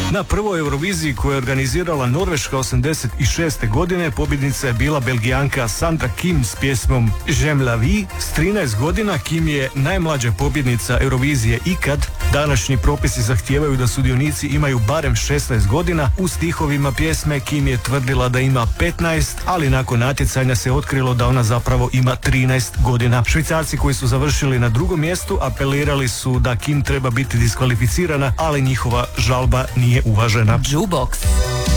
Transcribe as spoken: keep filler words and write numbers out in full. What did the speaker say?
Na prvoj Euroviziji koju je organizirala Norveška osamdeset šeste godine pobjednica je bila Belgijanka Sandra Kim s pjesmom J'aime la vie. S trinaest godina Kim je najmlađa pobjednica Eurovizije ikad. Današnji propisi zahtijevaju da sudionici imaju barem šesnaest godina. U stihovima pjesme Kim je tvrdila da ima petnaest, ali nakon natjecanja se otkrilo da ona zapravo ima trinaest godina. Švicarci koji su završili na drugom mjestu apelirali su da Kim treba biti diskvalificirana, ali njihova žalba nije uvažena. Jukebox.